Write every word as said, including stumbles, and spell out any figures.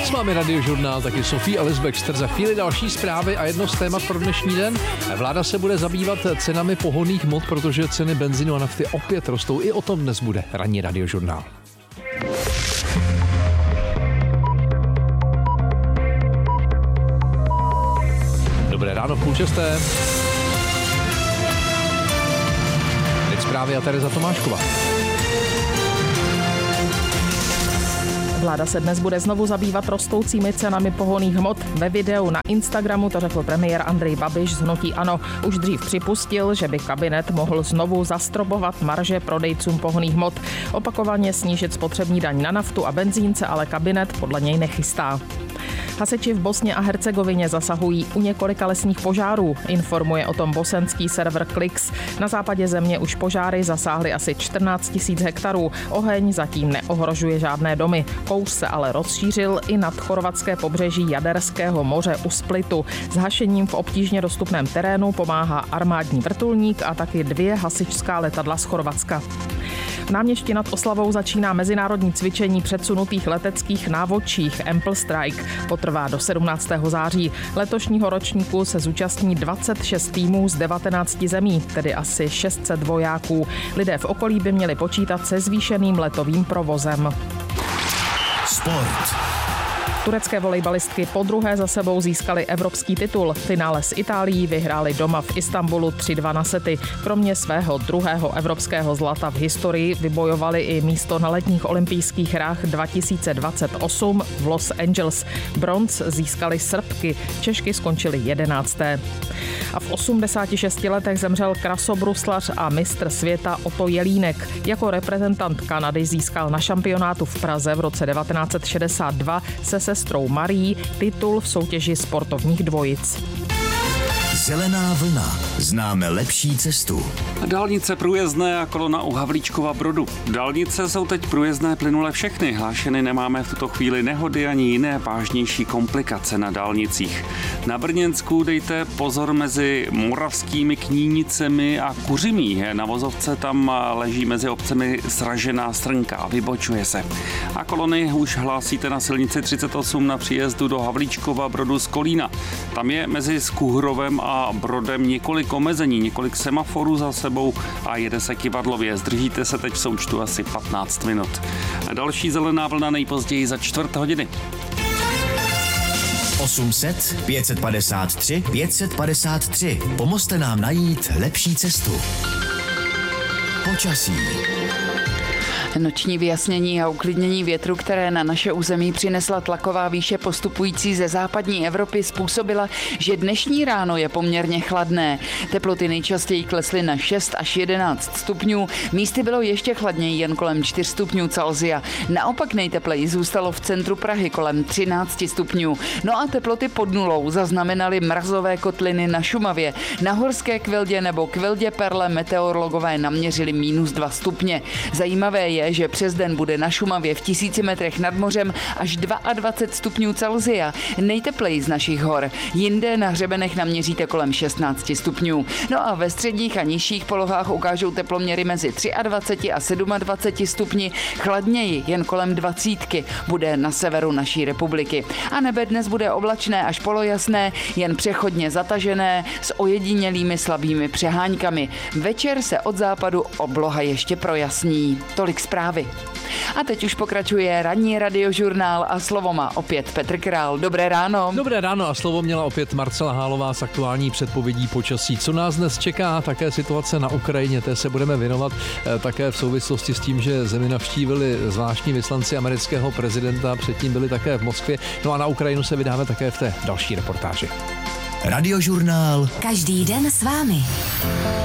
S vámi Radiožurnál, taky Sofie Alice Baxter. Za chvíli další zprávy a jedno z témat pro dnešní den. Vláda se bude zabývat cenami pohonných hmot, protože ceny benzínu a nafty opět rostou. I o tom dnes bude ranní Radiožurnál. Dobré ráno, v půl šesté. Teď zprávy a Tereza Tomášková. Vláda se dnes bude znovu zabývat rostoucími cenami pohonných hmot. Ve videu na Instagramu to řekl premiér Andrej Babiš z hnutí ANO. Už dřív připustil, že by kabinet mohl znovu zastropovat marže prodejcům pohonných hmot. Opakovaně snížit spotřební daň na naftu a benzínce, ale kabinet podle něj nechystá. Hasiči v Bosně a Hercegovině zasahují u několika lesních požárů, informuje o tom bosenský server Klix. Na západě země už požáry zasáhly asi čtrnáct tisíc hektarů. Oheň zatím neohrožuje žádné domy. Kouř se ale rozšířil i nad chorvatské pobřeží Jaderského moře u Splitu. S hašením v obtížně dostupném terénu pomáhá armádní vrtulník a taky dvě hasičská letadla z Chorvatska. V Náměšti nad Oslavou začíná mezinárodní cvičení předsunutých leteckých návodčích Ample Strike. Potrvá do sedmnáctého září. Letošního ročníku se zúčastní dvacet šest týmů z devatenácti zemí, tedy asi šest set vojáků. Lidé v okolí by měli počítat se zvýšeným letovým provozem. Sport. Turecké volejbalistky podruhé za sebou získaly evropský titul. Finále s Itálií vyhráli doma v Istanbulu tři dva na sety. Kromě svého druhého evropského zlata v historii vybojovali i místo na letních olympijských hrách dva tisíce dvacet osm v Los Angeles. Bronz získali Srbky, Češky skončily jedenácté. A v osmdesáti šesti letech zemřel krasobruslař a mistr světa Otto Jelínek. Jako reprezentant Kanady získal na šampionátu v Praze v roce devatenáct set šedesát dva se sestrou Marií titul v soutěži sportovních dvojic. Zelená vlna. Známe lepší cestu. Dálnice průjezdné a kolona u Havlíčkova Brodu. Dálnice jsou teď průjezdné plynule všechny. Hlášeny nemáme v tuto chvíli nehody ani jiné vážnější komplikace na dálnicích. Na Brněnsku dejte pozor mezi moravskými Knínicemi a Kuřimí. Na vozovce tam leží mezi obcemi sražená strnka a vybočuje se. A kolony už hlásíte na silnici třicet osm na příjezdu do Havlíčkova Brodu z Kolína. Tam je mezi Skuhrovem a Brodem několik omezení, několik semaforů za sebou a jede se kyvadlově. Zdržíte se teď v součtu asi patnáct minut. Další zelená vlna nejpozději za čtvrt hodiny. osm set, pět set padesát tři, pět set padesát tři. Pomozte nám najít lepší cestu. Počasí. Noční vyjasnění a uklidnění větru, které na naše území přinesla tlaková výše postupující ze západní Evropy, způsobila, že dnešní ráno je poměrně chladné. Teploty nejčastěji klesly na šest až jedenáct stupňů, místy bylo ještě chladněji, jen kolem čtyři stupňů Celsia. Naopak nejtepleji zůstalo v centru Prahy kolem třináct stupňů. No a teploty pod nulou zaznamenaly mrazové kotliny na Šumavě. Na Horské Kvildě nebo Kvildě Perle meteorologové naměřili minus dva stupně. Zajímavé je, že přes den bude na Šumavě v tisíci metrech nad mořem až dvacet dva stupňů Celsia, nejtepleji z našich hor. Jinde na hřebenech naměříte kolem šestnáct stupňů. No a ve středních a nižších polohách ukážou teploměry mezi dvacet tři a dvacet sedm stupni, chladněji jen kolem dvacítky bude na severu naší republiky. A nebe dnes bude oblačné až polojasné, jen přechodně zatažené s ojedinělými slabými přeháňkami. Večer se od západu obloha ještě projasní. Tolik zprávy. A teď už pokračuje ranní Radiožurnál a slovo má opět Petr Král. Dobré ráno. Dobré ráno a slovo měla opět Marcela Hálová s aktuální předpovědí počasí. Co nás dnes čeká, také situace na Ukrajině, té se budeme věnovat také v souvislosti s tím, že zemi navštívili zvláštní vyslanci amerického prezidenta, předtím byli také v Moskvě. No a na Ukrajinu se vydáme také v té další reportáži. Radiožurnál. Každý den s vámi.